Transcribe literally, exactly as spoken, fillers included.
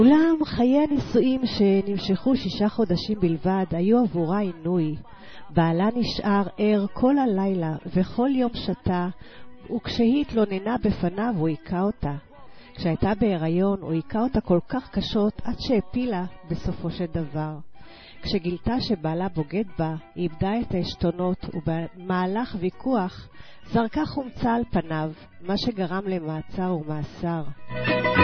אולם חיי הנישואים שנמשכו שישה חודשים בלבד היו עבורה עינוי. בעלה נשאר ער כל הלילה וכל יום שתה, וכשהיא התלוננה בפניו הוא היכה אותה. כשהייתה בהיריון הוא היכה אותה כל כך קשות עד שהפילה בסופו של דבר. כשגילתה שבעלה בוגד בה, היא איבדה את העשתונות, ובמהלך ויכוח זרקה חומצה על פניו, מה שגרם למעצר ומאסר.